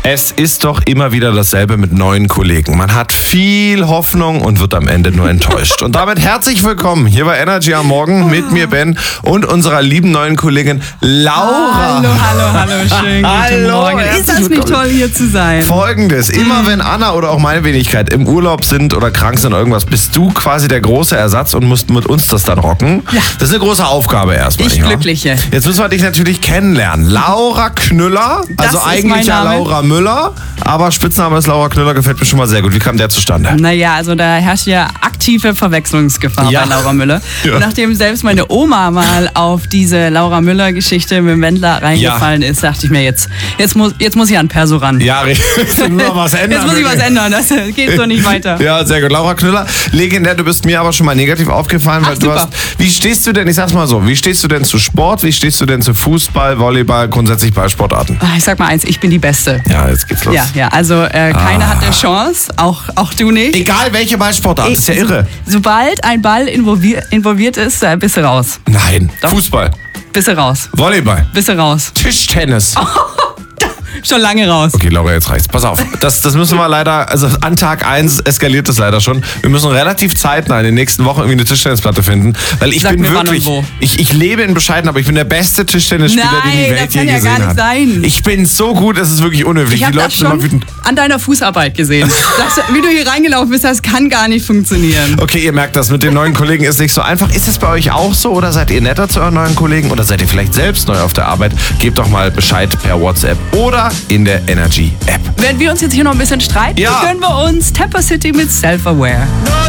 Es ist doch immer wieder dasselbe mit neuen Kollegen. Man hat viel Hoffnung und wird am Ende nur enttäuscht. Und damit herzlich willkommen hier bei Energy am Morgen mit mir, Ben, und unserer lieben neuen Kollegin Laura. Hallo, schön guten Morgen. Ist das nicht toll, hier zu sein? Folgendes, immer wenn Anna oder auch meine Wenigkeit im Urlaub sind oder krank sind oder irgendwas, bist du quasi der große Ersatz und musst mit uns das dann rocken. Ja. Das ist eine große Aufgabe erstmal. Ich Glückliche. Jetzt müssen wir dich natürlich kennenlernen. Laura Knüller, also ist eigentlich mein ja Name. Laura Müller, aber Spitzname ist Laura Knüller, gefällt mir schon mal sehr gut. Wie kam der zustande? Naja, also da herrscht ja aktive Verwechslungsgefahr Ja. bei Laura Müller. Ja. Nachdem selbst meine Oma mal auf diese Laura Müller-Geschichte mit dem Wendler reingefallen ist, dachte ich mir, jetzt muss ich an Perso ran. Ja, richtig. Nur was ändern. Jetzt muss ich was ändern, das geht so nicht weiter. Ja, sehr gut. Laura Knüller, legendär, du bist mir aber schon mal negativ aufgefallen, weil Ach, du super. hast. Wie stehst du denn, ich sag's mal so, wie stehst du denn zu Sport, wie stehst du denn zu Fußball, Volleyball, grundsätzlich Ballsportarten? Ich sag mal eins, ich bin die Beste. Ja, jetzt geht's los. Ja, also keiner hat eine Chance, auch du nicht. Egal welche Ballsportart, das ist ja irre. Sobald ein Ball involviert ist, bist du raus. Nein, Doch. Fußball, Bist du raus. Volleyball, Bist du raus. Tischtennis. Schon lange raus. Okay, Laura, jetzt reicht's. Pass auf, das müssen wir leider, also an Tag 1 eskaliert das leider schon. Wir müssen relativ zeitnah in den nächsten Wochen irgendwie eine Tischtennisplatte finden, weil ich Sag bin mir wann wirklich, und wo. ich lebe in Bescheiden, aber ich bin der beste Tischtennisspieler, den die Nein, Welt das je kann ja gesehen gar nicht hat. sein. Ich bin so gut, es ist wirklich unhöflich. Ich habe Die das Leute sind immer schon wütend. an deiner Fußarbeit gesehen. Wie du hier reingelaufen bist, das kann gar nicht funktionieren. Okay, ihr merkt das, mit den neuen Kollegen ist nicht so einfach. Ist es bei euch auch so oder seid ihr netter zu euren neuen Kollegen oder seid ihr vielleicht selbst neu auf der Arbeit? Gebt doch mal Bescheid per WhatsApp oder in der Energy App. Wenn wir uns jetzt hier noch ein bisschen streiten, Ja. gönnen wir uns Tapper City mit Self-Aware.